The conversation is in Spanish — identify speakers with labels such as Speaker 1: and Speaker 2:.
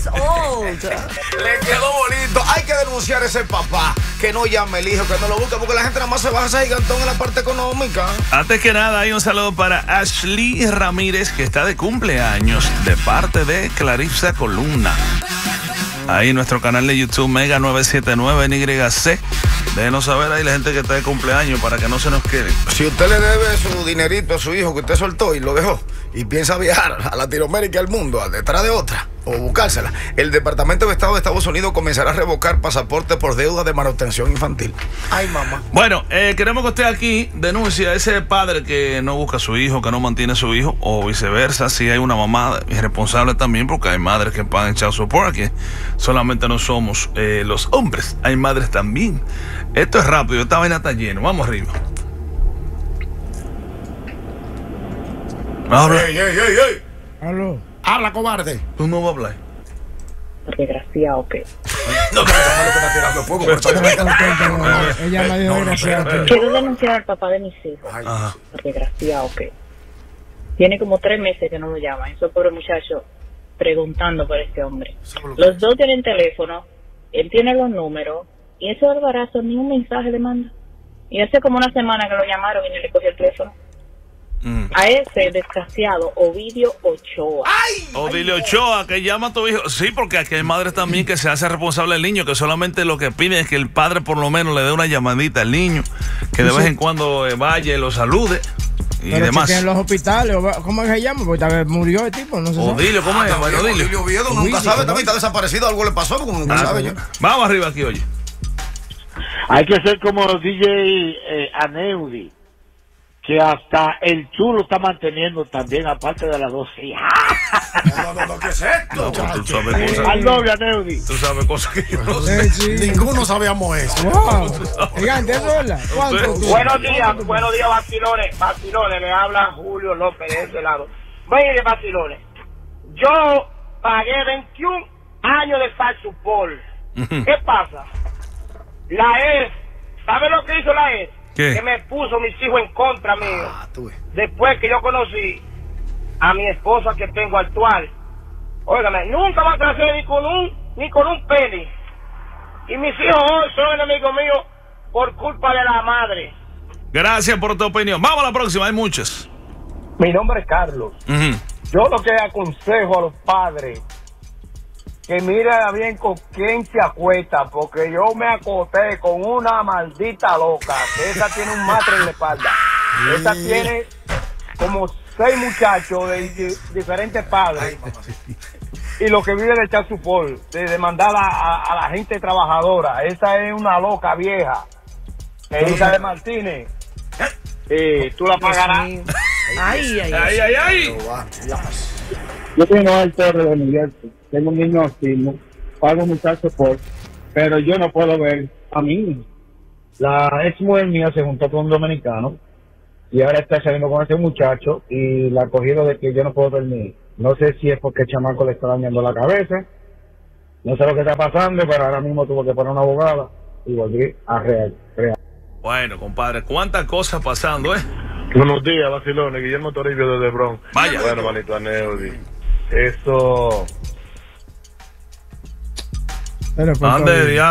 Speaker 1: years old.
Speaker 2: Le quedó bonito. Hay que denunciar a ese papá que no llame el hijo, que no lo busque, porque la gente nada más se baja ese gigantón en la parte económica.
Speaker 3: Antes que nada, hay un saludo para Ashley Ramírez, que está de cumpleaños, de parte de Clarissa Columna. Ahí en nuestro canal de YouTube, Mega 979 NYC. Déjenos saber ahí la gente que está de cumpleaños para que no se nos quede.
Speaker 2: Si usted le debe su dinerito a su hijo que usted soltó y lo dejó, y piensa viajar a Latinoamérica y al mundo detrás de otra, o buscársela, el Departamento de Estado de Estados Unidos comenzará a revocar pasaportes por deuda de manutención infantil. Ay, mamá.
Speaker 3: Bueno, queremos que usted aquí denuncie a ese padre que no busca a su hijo, que no mantiene a su hijo, o viceversa, si hay una mamá irresponsable también, porque hay madres que pagan child support, que solamente no somos los hombres, hay madres también. Esto es rápido, esta vaina está lleno, vamos arriba. Habla.
Speaker 2: ¡Ey!
Speaker 4: Aló.
Speaker 2: Habla, cobarde.
Speaker 3: Tú no vas a hablar.
Speaker 5: Desgraciado, ¿qué?
Speaker 2: No, pero lo que está tirando fuego.
Speaker 4: Ella me dijo desgraciado.
Speaker 5: Quiero denunciar al papá de mis hijos.
Speaker 3: Ajá.
Speaker 5: Desgraciado, ¿qué? Tiene como 3 meses que no lo llaman. Esos pobres muchachos preguntando por este hombre. Los dos tienen teléfono, él tiene los números, y ese albarazo ni un mensaje le manda. Y hace como una semana que lo llamaron y no le cogió el teléfono. A ese desgraciado Ovidio Ochoa.
Speaker 3: Ovidio Ochoa, que llama a tu hijo. Sí, porque aquí hay madres también que se hace responsable del niño, que solamente lo que piden es que el padre por lo menos le dé una llamadita al niño, que de vez en cuando vaya y lo salude y
Speaker 4: pero
Speaker 3: demás.
Speaker 4: en los hospitales, ¿cómo se llama? Porque tal vez murió el tipo, no sé.
Speaker 3: Odilio, ¿cómo es?
Speaker 2: Odilio Oviedo, nunca sabe, también está desaparecido, algo le pasó, como nunca sabe ya.
Speaker 3: Vamos arriba aquí, oye.
Speaker 6: Hay que ser como DJ Aneudi, que hasta el chulo está manteniendo también, aparte de las 2 hijas.
Speaker 2: No, ¿qué es esto?
Speaker 3: No, tú sabes cosas.
Speaker 6: Al doble, Aneudi.
Speaker 3: Tú sabes cosas que yo no sé.
Speaker 2: Ninguno sabíamos eso.
Speaker 4: Wow. Gigante, ¿eso es verdad? ¿Cuánto tú?
Speaker 7: Buenos días, vacilones, le habla Julio López de ese lado. Mire, vacilones, yo pagué 21 años de child support. ¿Qué pasa? La ES, ¿sabe lo que hizo la ES?
Speaker 3: ¿Qué?
Speaker 7: Que me puso mis hijos en contra mío. Después que yo conocí a mi esposa que tengo actual. Óigame, nunca va a crecer ni con un penny. Y mis hijos hoy son enemigos míos por culpa de la madre.
Speaker 3: Gracias por tu opinión. Vamos a la próxima, hay muchas.
Speaker 7: Mi nombre es Carlos. Yo lo que aconsejo a los padres, que mira bien con quién se acuesta, porque yo me acosté con una maldita loca, que esa tiene un matre en la espalda. Esa tiene como 6 muchachos de diferentes padres. Y lo que vive de echar su pol, de mandar a la gente trabajadora. Esa es una loca vieja. Esa de Martínez. Tú la pagarás.
Speaker 1: Ay.
Speaker 6: Yo tengo al torre de Miguel, tengo un niño autismo, pago mi child support, pero yo no puedo ver a mi hijo. La ex mujer mía se juntó con un dominicano y ahora está saliendo con ese muchacho y la ha cogido de que yo no puedo ver mi hijo. No sé si es porque el chamaco le está dañando la cabeza, no sé lo que está pasando, pero ahora mismo tuvo que poner una abogada y volví a real.
Speaker 3: Bueno, compadre, cuántas cosas pasando,
Speaker 8: Buenos días, vacilones. Guillermo Toribio desde Bronx.
Speaker 3: Vaya.
Speaker 8: Bueno, manito Aneudi, eso...
Speaker 4: Pero, por
Speaker 3: Ande
Speaker 4: favor.
Speaker 3: de diablo.